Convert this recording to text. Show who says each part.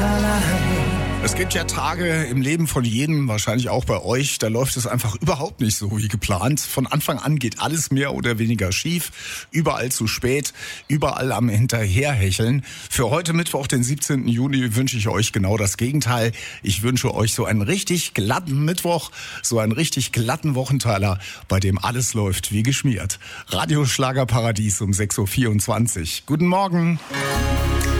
Speaker 1: allein.
Speaker 2: Es gibt ja Tage im Leben von jedem, wahrscheinlich auch bei euch, da läuft es einfach überhaupt nicht so wie geplant. Von Anfang an geht alles mehr oder weniger schief, überall zu spät, überall am Hinterherhecheln. Für heute Mittwoch, den 17. Juni, wünsche ich euch genau das Gegenteil. Ich wünsche euch so einen richtig glatten Mittwoch, so einen richtig glatten Wochenteiler, bei dem alles läuft wie geschmiert. Radio Schlagerparadies um 6.24 Uhr. Guten Morgen.